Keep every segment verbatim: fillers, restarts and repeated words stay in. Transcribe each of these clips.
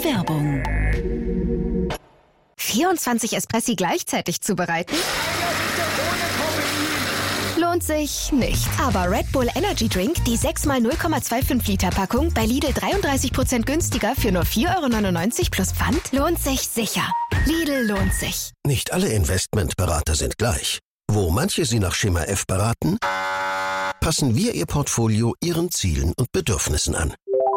Werbung. vierundzwanzig Espressi gleichzeitig zubereiten? Lohnt sich nicht. Aber Red Bull Energy Drink, die sechs mal null Komma fünfundzwanzig Liter Packung, bei Lidl dreiunddreißig Prozent günstiger für nur vier Euro neunundneunzig plus Pfand, lohnt sich sicher. Lidl lohnt sich. Nicht alle Investmentberater sind gleich. Wo manche Sie nach Schema F beraten, passen wir Ihr Portfolio Ihren Zielen und Bedürfnissen an.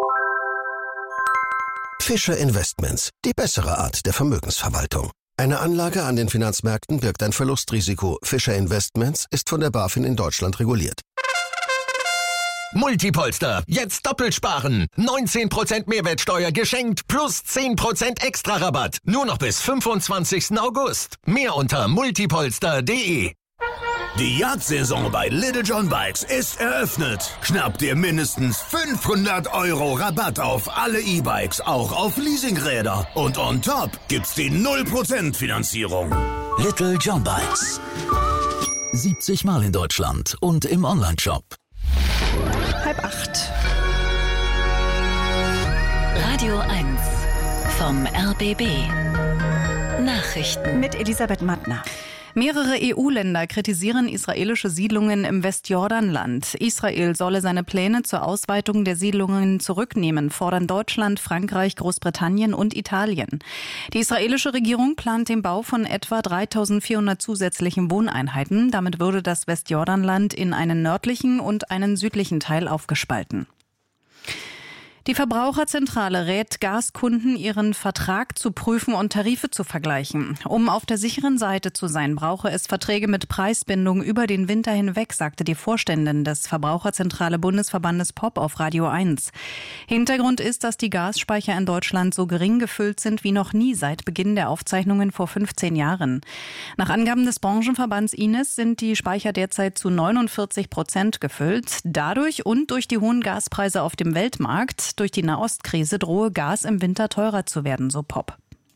Fischer Investments, die bessere Art der Vermögensverwaltung. Eine Anlage an den Finanzmärkten birgt ein Verlustrisiko. Fischer Investments ist von der BaFin in Deutschland reguliert. Multipolster, jetzt doppelt sparen. neunzehn Prozent Mehrwertsteuer geschenkt plus zehn Prozent extra Rabatt. Nur noch bis fünfundzwanzigsten August. Mehr unter multipolster punkt de. Die Jagdsaison bei Little John Bikes ist eröffnet. Schnapp dir mindestens fünfhundert Euro Rabatt auf alle E-Bikes, auch auf Leasingräder. Und on top gibt's die null Prozent Finanzierung. Little John Bikes. siebzig Mal in Deutschland und im Onlineshop. Halb acht. Radio eins vom R B B. Nachrichten Mit Elisabeth Mattner. Mehrere E U-Länder kritisieren israelische Siedlungen im Westjordanland. Israel solle seine Pläne zur Ausweitung der Siedlungen zurücknehmen, fordern Deutschland, Frankreich, Großbritannien und Italien. Die israelische Regierung plant den Bau von etwa dreitausendvierhundert zusätzlichen Wohneinheiten. Damit würde das Westjordanland in einen nördlichen und einen südlichen Teil aufgespalten. Die Verbraucherzentrale rät Gaskunden, ihren Vertrag zu prüfen und Tarife zu vergleichen. Um auf der sicheren Seite zu sein, brauche es Verträge mit Preisbindung über den Winter hinweg, sagte die Vorständin des Verbraucherzentrale Bundesverbandes P O P auf Radio eins. Hintergrund ist, dass die Gasspeicher in Deutschland so gering gefüllt sind wie noch nie seit Beginn der Aufzeichnungen vor fünfzehn Jahren. Nach Angaben des Branchenverbands I N E S sind die Speicher derzeit zu neunundvierzig Prozent gefüllt. Dadurch und durch die hohen Gaspreise auf dem Weltmarkt durch die Nahostkrise drohe Gas im Winter teurer zu werden, so P O P.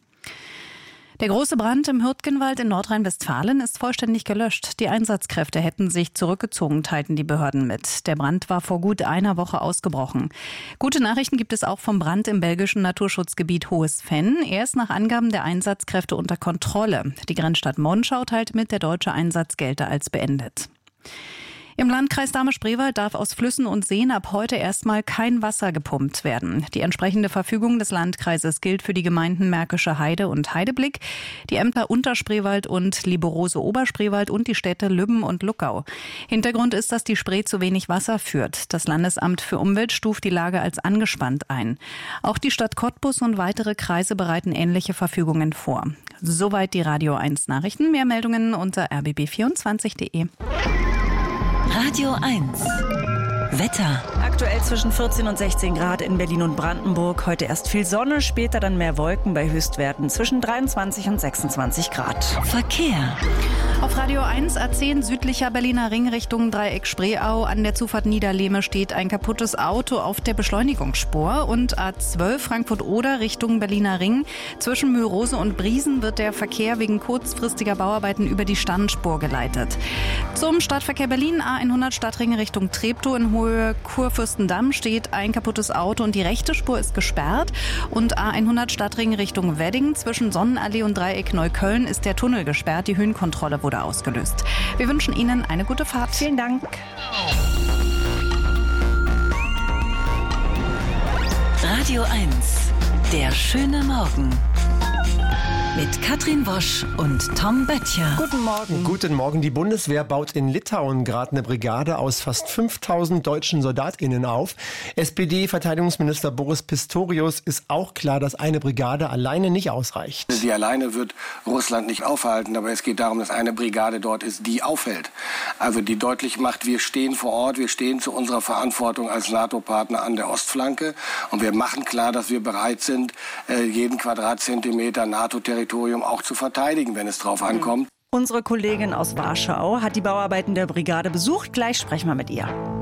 Der große Brand im Hürtgenwald in Nordrhein-Westfalen ist vollständig gelöscht. Die Einsatzkräfte hätten sich zurückgezogen, teilten die Behörden mit. Der Brand war vor gut einer Woche ausgebrochen. Gute Nachrichten gibt es auch vom Brand im belgischen Naturschutzgebiet Hohes Venn. Er ist nach Angaben der Einsatzkräfte unter Kontrolle. Die Grenzstadt Monschau teilt mit, der deutsche Einsatz gelte als beendet. Im Landkreis Dahme-Spreewald darf aus Flüssen und Seen ab heute erstmal kein Wasser gepumpt werden. Die entsprechende Verfügung des Landkreises gilt für die Gemeinden Märkische Heide und Heideblick, die Ämter Unterspreewald und Liberose-Oberspreewald und die Städte Lübben und Luckau. Hintergrund ist, dass die Spree zu wenig Wasser führt. Das Landesamt für Umwelt stuft die Lage als angespannt ein. Auch die Stadt Cottbus und weitere Kreise bereiten ähnliche Verfügungen vor. Soweit die Radio eins Nachrichten. Mehr Meldungen unter r b b vierundzwanzig punkt de. Radio eins Wetter. Aktuell zwischen vierzehn und sechzehn Grad in Berlin und Brandenburg. Heute erst viel Sonne, später dann mehr Wolken bei Höchstwerten zwischen dreiundzwanzig und sechsundzwanzig Grad. Verkehr. Auf Radio eins A zehn südlicher Berliner Ring Richtung Dreieck Spreeau. An der Zufahrt Niederlehme steht ein kaputtes Auto auf der Beschleunigungsspur. Und A zwölf Frankfurt-Oder Richtung Berliner Ring. Zwischen Mürose und Briesen wird der Verkehr wegen kurzfristiger Bauarbeiten über die Standspur geleitet. Zum Stadtverkehr Berlin A hundert Stadtring Richtung Treptow in Höhe Kurfürstendamm steht ein kaputtes Auto und die rechte Spur ist gesperrt. Und A hundert Stadtring Richtung Wedding zwischen Sonnenallee und Dreieck Neukölln ist der Tunnel gesperrt. Die Höhenkontrolle wurde ausgelöst. Wir wünschen Ihnen eine gute Fahrt. Vielen Dank. Radio eins, der schöne Morgen. Mit Katrin Wosch und Tom Böttcher. Guten Morgen. Guten Morgen. Die Bundeswehr baut in Litauen gerade eine Brigade aus fast fünftausend deutschen SoldatInnen auf. S P D-Verteidigungsminister Boris Pistorius ist auch klar, dass eine Brigade alleine nicht ausreicht. Sie alleine wird Russland nicht aufhalten, aber es geht darum, dass eine Brigade dort ist, die aufhält. Also die deutlich macht, wir stehen vor Ort, wir stehen zu unserer Verantwortung als NATO-Partner an der Ostflanke und wir machen klar, dass wir bereit sind, jeden Quadratzentimeter NATO-Territorium auch zu verteidigen, wenn es drauf ankommt. Unsere Kollegin aus Warschau hat die Bauarbeiten der Brigade besucht. Gleich sprechen wir mit ihr.